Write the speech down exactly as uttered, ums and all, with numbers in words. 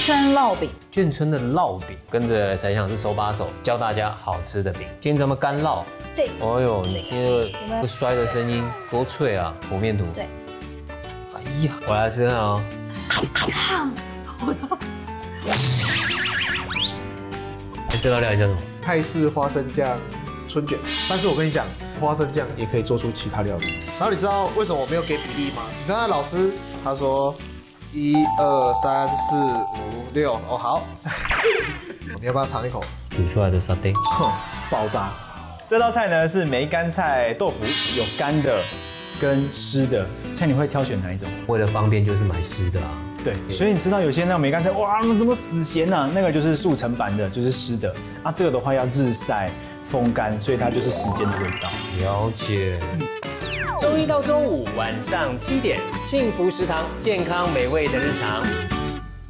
村烙饼， 眷村的烙饼，跟着才想是手把手教大家好吃的饼。今天咱们干烙， 对， 哦呦，你听这个摔的声音多脆啊！和面图， 对， 哎呀，我来吃看哦。 看，我都。 这道料理叫什么？ 泰式花生酱春卷。但是我跟你讲，花生酱也可以做出其他料理。然后你知道为什么我没有给比例吗？你看老师他说一二三四五六，哦好，你要不要尝一口？ 煮出来的沙爹， 哼，爆炸！ 这道菜呢是梅干菜豆腐，有干的跟湿的，像你会挑选哪一种？ 为了方便就是买湿的啊。 对，所以你吃到有些那种梅干菜，哇，那怎么死咸呐、啊？那个就是速成版的，就是湿的。啊，这个的话要日晒风干，所以它就是时间的味道。 了解。 周一到周五晚上七点，幸福食堂，健康美味的日常。